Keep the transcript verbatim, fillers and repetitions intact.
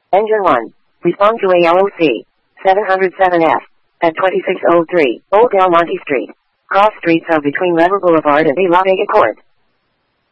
Engine one. Respond to A L O C. seven oh seven F. At twenty-six oh three, Old Del Monte Street. Cross streets are between Lever Boulevard and A La Vega Court.